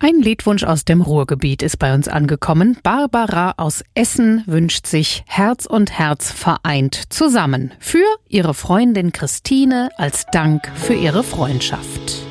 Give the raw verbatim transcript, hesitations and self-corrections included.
Ein Liedwunsch aus dem Ruhrgebiet ist bei uns angekommen. Barbara aus Essen wünscht sich Herz und Herz vereint zusammen für ihre Freundin Christine als Dank für ihre Freundschaft.